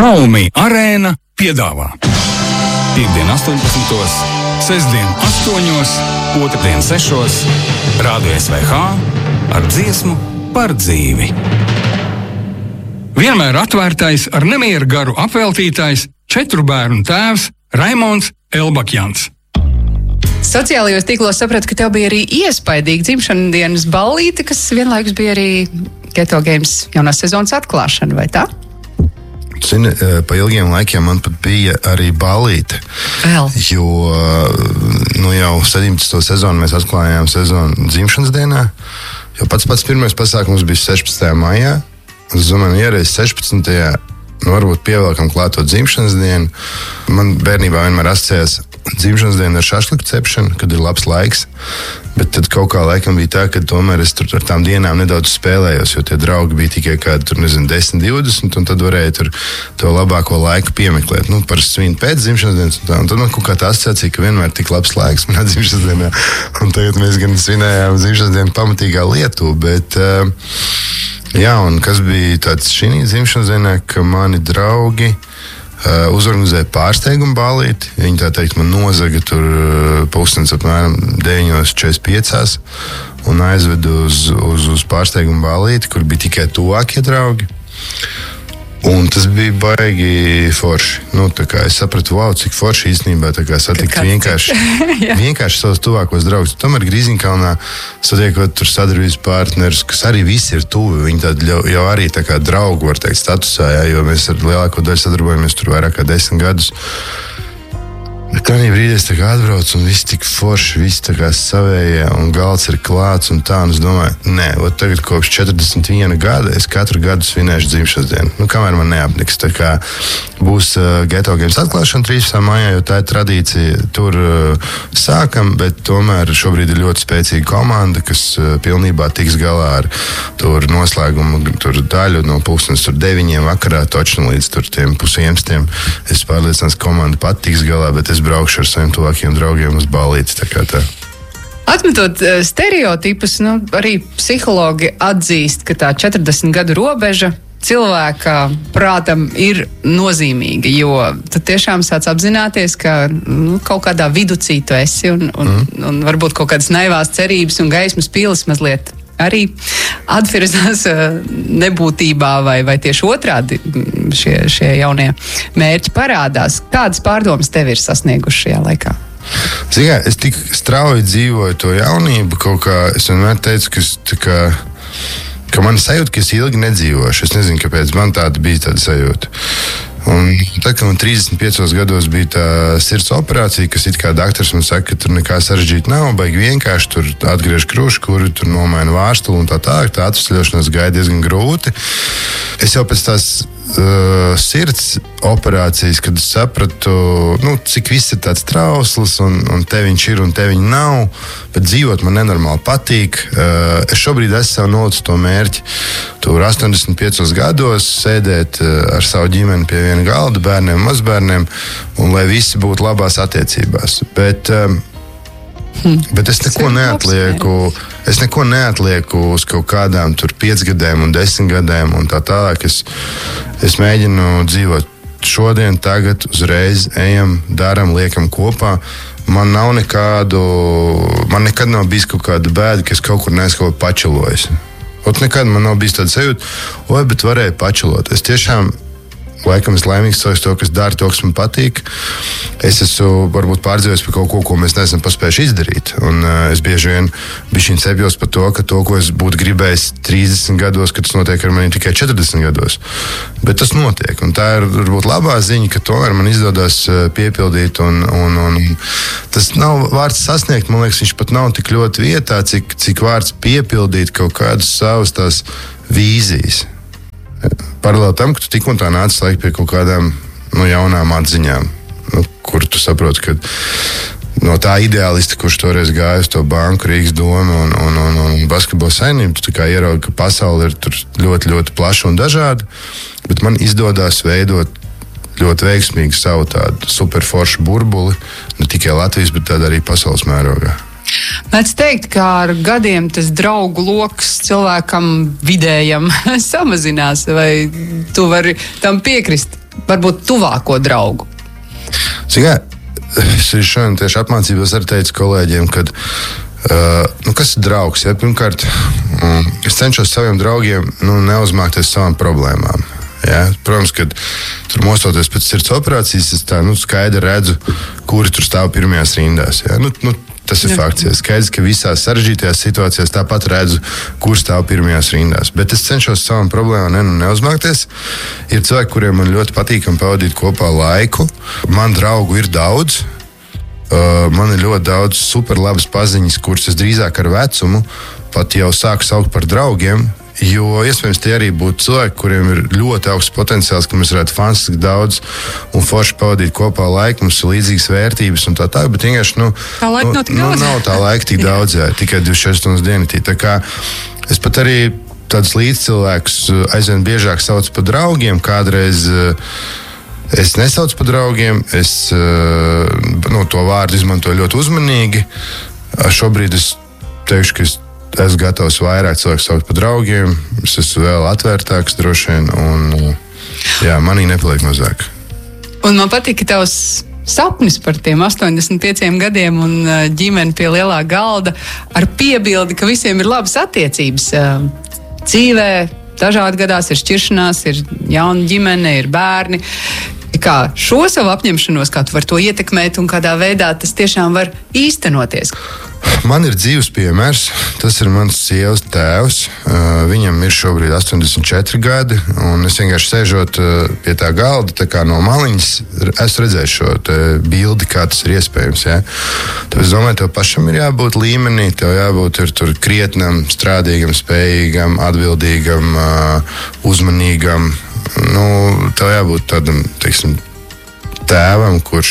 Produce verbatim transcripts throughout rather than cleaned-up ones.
Šaumi Arēna piedāvā Piektdien astoņpadsmitos, sestdien astoņos, otrdien sešos, Rādio S V H ar dziesmu par dzīvi. Vienmēr atvērtais ar nemieru garu apveltītājs, četru bērnu tēvs Raimonds Elbakjans. Sociālajos tīklos sapratu, ka tev bija arī iespaidīga dzimšanas dienas ballīte, kas vienlaikus bija arī Geto Games jaunās sezonas atklāšana, vai tā? Zini, pa ilgiem laikiem man pat bija arī ballīte. Vēl? Jo nu jau sedemdesmito sezonu mēs atklājām sezonu dzimšanas dienā. Jo pats pats pirmais pasākums bija sešpadsmitajā maijā. Es domāju, iereiz sešpadsmitajā nu varbūt pievelkam klāt to dzimšanas dienu. Man bērnībā vienmēr asociējās dzimšanas diena ar šašliku cepšanu, kad ir labs laiks. Bet tad kaut kā laikam bija tā, ka tomēr es tur ar tām dienām nedaudz spēlējos, jo tie draugi bija tikai kādi, tur nezinu, desmit, divdesmit, un tad varēja tur to labāko laiku piemeklēt. Nu, par svinu pēc dzimšanas dienas, un, tā, un tad man kaut kā tā asociācija, ka vienmēr tik labs laiks manā dzimšanas dienā. Un tagad mēs gan svinējām dzimšanas dienu pamatīgā Lietuva, bet uh, jā, un kas bija tāds šī dzimšanas dienā, ka mani draugi Uh, uzorganizēja pārsteigumu ballīti. Viņi tā teikt man nozaga tur uh, pusdienas apmēram deviņos četrdesmit piecās un aizvedu uz, uz, uz pārsteigumu ballīti, kur bija tikai tuvākie draugi. Un tas bija baigi forši. Nu, tā kā es sapratu, wow, cik forši īstenībā tā kā satikt vienkārši, vienkārši savus tuvākos draugus. Tomēr Grīziņkalnā satiekot tur sadarbības partnerus, kas arī visi ir tuvi. Viņi tādi jau, jau arī tā kā draugu, var teikt, statusā, jā, jo mēs ar lielāko daļu sadarbojamies tur vairāk kā desmit gadus. Kādā brīdī es tā kā atbraucu un viss tik forši, viss tā kā savējie un galds ir klāts un tā, un es domāju, nē, ot tagad kopš četrdesmit viena gada es katru gadu svinēšu dzimšanas dienu. Nu, kamēr man neapniks, tā kā būs uh, Geto Games atklāšana trīspadsmitajā maijā, jo tā ir tradīcija, tur uh, sākam, bet tomēr šobrīd ir ļoti spēcīga komanda, kas uh, pilnībā tiks galā ar tur noslēgumu tur daļu no pusdienas tur deviņiem vakarā, točni līdz tur tiem pusvienstiem. Es pārliecināts, ka komanda pat tiks galā, bet es braukšu ar saviem tuvākiem draugiem uz ballīti, tā kā tā. Atmetot uh, stereotipus, nu, arī psihologi atzīst, ka tā četrdesmit gadu robeža cilvēka prātam ir nozīmīga, jo tad tiešām sāc apzināties, ka nu, kaut kādā viducī tu esi un, un, mm. un varbūt kaut kādas naivās cerības un gaismas pīles mazliet arī atvirzās nebūtībā vai, vai tieši otrādi šie, šie jaunie mērķi parādās. Kādas pārdomas tev ir sasnieguši šajā laikā? Zini, es tik strauji dzīvoju to jaunību, kaut kā es vienmēr teicu, ka, tā kā, ka man sajūta, ka es ilgi nedzīvošu. Es nezinu, kāpēc man tāda bija tāda sajūta. Un tad, kad man trīsdesmit piecos gados bija tā sirds operācija, kas it kā daktars man saka, ka tur nekā sarežģīta nav, baigi vienkārši tur atgriež krušu, kuri tur nomaina vārstulu un tā tā, tā atvesļošanās gāja diezgan grūti. Es jau pēc tās uh, sirds operācijas, kad es sapratu, nu, cik viss ir tāds trausls un, un te viņš ir un te viņa nav, bet dzīvot man nenormāli patīk. Uh, es šobrīd esmu sev nolicis to mērķi. Tur astoņdesmit piecos gados sēdēt uh, ar savu ģimeni pie viena galda, bērniem, mazbērniem, un lai visi būtu labās attiecībās. Bet, um, hmm. bet es neko neatlieku, es neko neatlieku uz kaut kādām tur piecgadēm un desmitgadēm un tā tālāk. Es, es mēģinu dzīvot šodien, tagad, uzreiz, ejam, daram, liekam kopā. Man nav nekādu, man nekad nav bijis kaut kāda bēda, ka es kaut kur neesmu kaut pačilojis. Ot nekad man nav bijis tāda sajūta, oi, bet varēja pačilot. Es tiešām, laikam es laimīgs savs to, kas dara to, kas man patīk. Es esmu varbūt pārdzīvojis par kaut ko, ko mēs neesam paspējuši izdarīt. Un uh, es bieži vien bišķiņ cepjos par to, ka to, ko es būtu gribējis trīsdesmit gados, ka tas notiek ar mani tikai četrdesmit gados. Bet tas notiek. Un tā ir varbūt labā ziņa, ka tomēr man izdodas uh, piepildīt. Un, un, un tas nav vārds sasniegt, man liekas, viņš pat nav tik ļoti vietā, cik, cik vārds piepildīt kaut kādus savus tās vīzijas. Paralēli tam, ka tu tik un tā nāc laik pie kaut kādām nu, jaunām atziņām, nu, kur tu saproti, ka no tā ideālista, kurš toreiz gāja uz to banku, Rīgas domu un, un, un, un basketbola saimnību, tu kā ieraugi, ka pasaule ir tur ļoti, ļoti plaša un dažāda, bet man izdodās veidot ļoti veiksmīgi savu tādu superforšu burbuli, ne tikai Latvijas, bet tāda arī pasaules mērogā. Mēdz teikt, ka ar gadiem tas draugu loks cilvēkam vidējam samazinās, vai tu vari tam piekrist? varbūt tuvāko draugu? Ziniet, es šodien tieši apmācībos arī teicu kolēģiem, ka Uh, nu, kas ir draugs? Ja? Pirmkārt, um, es cenšos saviem draugiem nu, neuzmākties savām problēmām. Ja? Protams, kad tur mostoties pēc sirds operācijas, es tā nu, skaidri redzu, kuri tur stāv pirmajās rindās. Ja? Nu, nu, tas ir ja. fakts. Ja? Skaidrs, ka visās sarežģītajās situācijās tāpat redzu, kur stāv pirmajās rindās. Bet es cenšos savām problēmām ne, nu, neuzmākties. Ir cilvēki, kuriem man ļoti patīkam pavadīt kopā laiku. Man draugu ir daudz. Uh, man ir ļoti daudz superlabas paziņas, kuras es drīzāk ar vecumu pat jau sāku saukt par draugiem. Jo iespējams tie arī būtu cilvēki, kuriem ir ļoti augsts potenciāls, ka mēs varētu fantastiski daudz un forši pavadīt kopā laiku, mums ir līdzīgas vērtības un tā tā. Bet vienkārši nu, tā laika nav tik nu, daudz. Nav tā laika tik daudz, jā, tikai divdesmit četras stundas dienā. Tā kā es pat arī tādus līdzcilvēkus aizvien biežāk saucu par draugiem. Kādreiz es nesaucu par draugiem, es nu, to vārdu izmantoju ļoti uzmanīgi. Šobrīd es teikšu, ka es esmu gatavs vairāk cilvēku saukt par draugiem. Es esmu vēl atvērtāks droši vien, un jā, manī nepaliek mazāk. Un man patīk, ka tavs sapnis par tiem astoņdesmit pieciem gadiem un ģimeni pie lielā galda ar piebildi, ka visiem ir labas attiecības dzīvē. Dažādi gadās ir šķiršanās, ir jauna ģimene, ir bērni. Kā šo savu apņemšanos, kā tu vari to ietekmēt un kādā veidā tas tiešām var īstenoties? Man ir dzīves piemērs. Tas ir mans sievas tēvs. Uh, viņam ir šobrīd astoņdesmit četri gadi. Un es vienkārši sēžot uh, pie tā galda, tā kā no maliņas, esmu redzējis šo bildi, kā tas ir iespējams. Ja? Tāpēc es domāju, tev pašam ir jābūt līmenī, tev jābūt ir tur krietnam, strādīgam, spējīgam, atbildīgam, uh, uzmanīgam. Nu, tev jābūt tādam, teiksim, tēvam, kurš,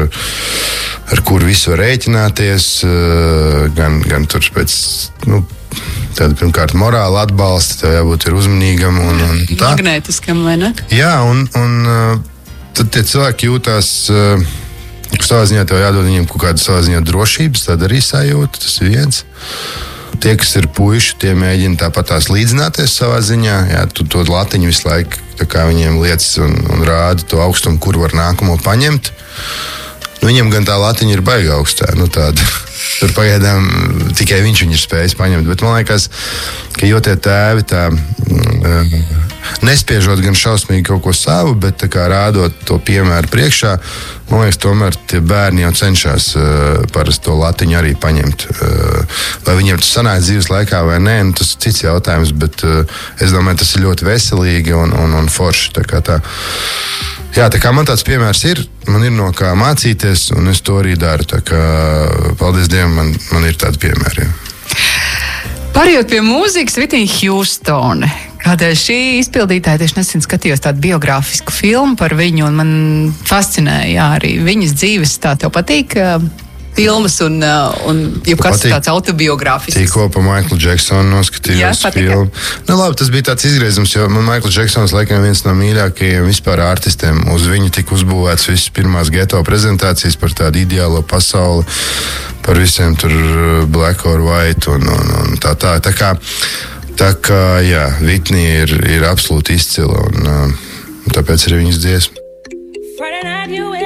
ar kuru visu var rēķināties, gan, gan tur pēc, nu, tāda pirmkārt morāla atbalsta, tev jābūt ir uzmanīgam un, un tā. Magnētiskam, vai ne? Jā, un, un tad tie cilvēki jūtās, savā ziņā tev jādod viņiem kaut kādu savā ziņā drošības, tad arī sajūta, tas ir viens. Tie, kas ir puiši, tie mēģina tāpat tās līdzināties savā ziņā. Jā, tu to latiņu visu laiku tā kā viņiem liec un, un rāda to augstumu, kur var nākamo paņemt. Nu, viņam gan tā latiņa ir baigā augstā. Nu, tāda, tur pagaidām tikai viņš viņu ir spējis paņemt. Bet man liekas, ka jo tie tēvi tā uh, nespiežot gan šausmīgi kaut ko savu, bet tā kā rādot to piemēru priekšā, man liekas, tomēr tie bērni jau cenšas uh, parasti to latiņu arī paņemt. Uh, vai viņiem tas sanāk dzīves laikā vai nē, nu, tas ir cits jautājums, bet uh, es domāju, tas ir ļoti veselīgi un, un, un forši. Tā kā tā. Jā, tā kā man tāds piemērs ir, man ir no kā mācīties, un es to arī daru. Tā kā, paldies Dievam, man, man ir tādi piemēri. Pārējot pie mūzikas, Whitney Houston. Kādēļ šī izpildītāja tieši nesen skatījos tādu biogrāfisku filmu par viņu, un man fascinēja jā, arī viņas dzīves. Tā tev patīk filmas un, un jau kāds tāds autobiogrāfisks? Tikko pa Maiklu Džeksonu noskatījos filmu. Nu labi, tas bija tāds izgriezums, jo man Maikls Džeksons laikam viens no mīļākajiem vispār artistiem. Uz viņu tika uzbūvēts visas pirmās geto prezentācijas par tādu ideālo pasauli, par visiem tur black or white un, un, un tā tā. Tā kā, tā kā jā, Whitney ir, ir absolūti izcila un, un tāpēc arī viņas dziesma.